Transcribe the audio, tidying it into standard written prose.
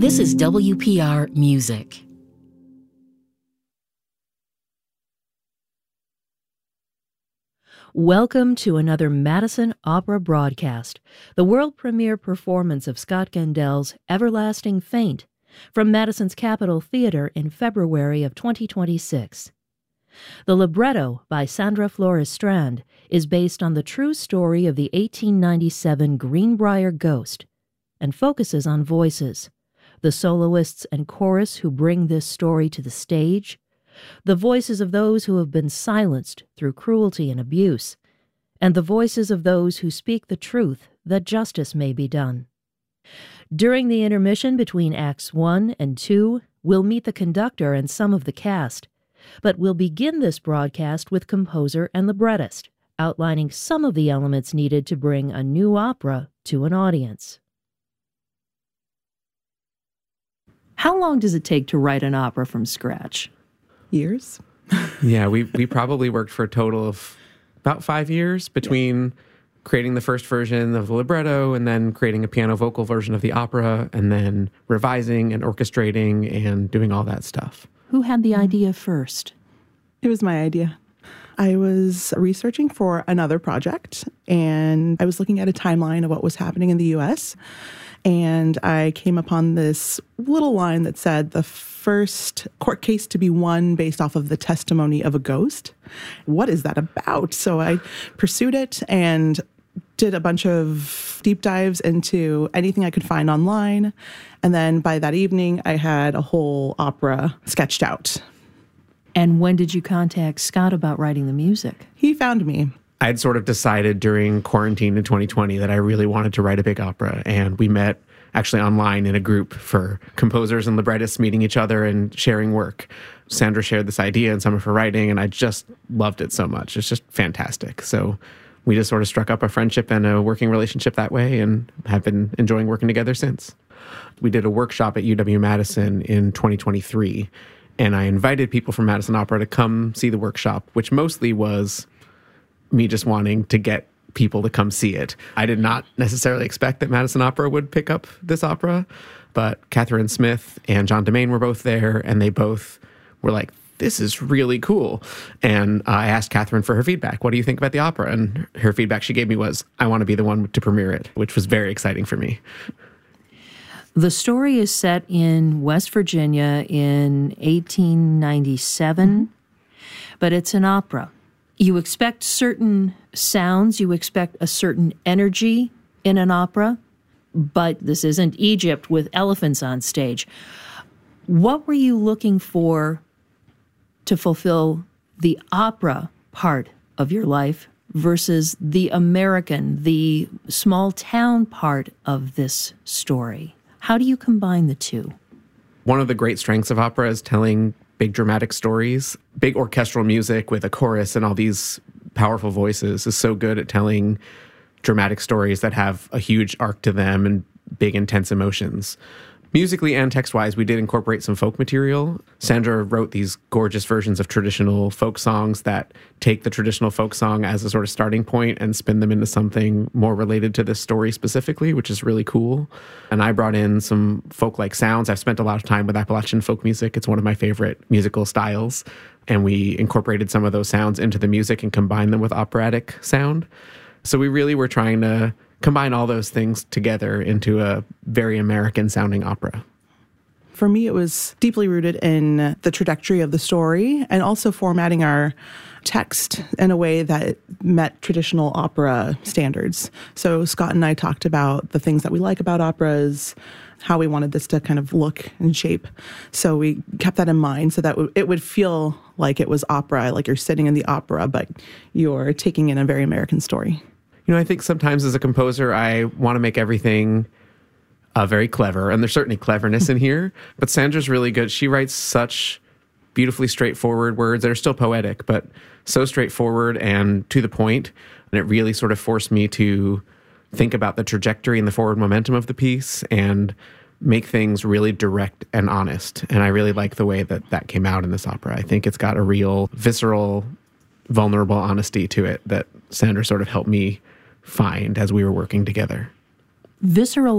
This is WPR Music. Welcome to another Madison Opera broadcast, the world premiere performance of Scott Gendel's Everlasting Faint from Madison's Capitol Theater in February of 2026. The libretto by Sandra Flores-Strand is based on the true story of the 1897 Greenbrier Ghost and focuses on voices, the soloists and chorus who bring this story to the stage, the voices of those who have been silenced through cruelty and abuse, and the voices of those who speak the truth that justice may be done. During the intermission between Acts 1 and 2, we'll meet the conductor and some of the cast, but we'll begin this broadcast with composer and librettist, outlining some of the elements needed to bring a new opera to an audience. How long does it take to write an opera from scratch? Years. Yeah, we probably worked for a total of about 5 years between creating the first version of the libretto and then creating a piano vocal version of the opera and then revising and orchestrating and doing all that stuff. Who had the idea first? It was my idea. I was researching for another project and I was looking at a timeline of what was happening in the U.S. And I came upon this little line that said the first court case to be won based off of the testimony of a ghost. What is that about? So I pursued it and did a bunch of deep dives into anything I could find online. And then by that evening, I had a whole opera sketched out. And when did you contact Scott about writing the music? He found me. I had sort of decided during quarantine in 2020 that I really wanted to write a big opera, and we met actually online in a group for composers and librettists meeting each other and sharing work. Sandra shared this idea in some of her writing, and I just loved it so much. It's just fantastic. So we just sort of struck up a friendship and a working relationship that way and have been enjoying working together since. We did a workshop at UW-Madison in 2023, and I invited people from Madison Opera to come see the workshop, which mostly was me just wanting to get people to come see it. I did not necessarily expect that Madison Opera would pick up this opera, but Catherine Smith and John Demain were both there, and they both were like, this is really cool. And I asked Catherine for her feedback. What do you think about the opera? And her feedback she gave me was, I want to be the one to premiere it, which was very exciting for me. The story is set in West Virginia in 1897, but it's an opera. You expect certain sounds, you expect a certain energy in an opera, but this isn't Egypt with elephants on stage. What were you looking for to fulfill the opera part of your life versus the American, the small town part of this story? How do you combine the two? One of the great strengths of opera is telling big dramatic stories. Big orchestral music with a chorus and all these powerful voices is so good at telling dramatic stories that have a huge arc to them and big intense emotions. Musically and text-wise, we did incorporate some folk material. Sandra wrote these gorgeous versions of traditional folk songs that take the traditional folk song as a sort of starting point and spin them into something more related to this story specifically, which is really cool. And I brought in some folk-like sounds. I've spent a lot of time with Appalachian folk music. It's one of my favorite musical styles. And we incorporated some of those sounds into the music and combined them with operatic sound. So we really were trying to combine all those things together into a very American-sounding opera. For me, it was deeply rooted in the trajectory of the story and also formatting our text in a way that met traditional opera standards. So Scott and I talked about the things that we like about operas, how we wanted this to kind of look and shape. So we kept that in mind so that it would feel like it was opera, like you're sitting in the opera, but you're taking in a very American story. You know, I think sometimes as a composer, I want to make everything very clever, and there's certainly cleverness in here, but Sandra's really good. She writes such beautifully straightforward words that are still poetic, but so straightforward and to the point, and it really sort of forced me to think about the trajectory and the forward momentum of the piece and make things really direct and honest, and I really like the way that that came out in this opera. I think it's got a real visceral, vulnerable honesty to it that Sandra sort of helped me find as we were working together. Visceral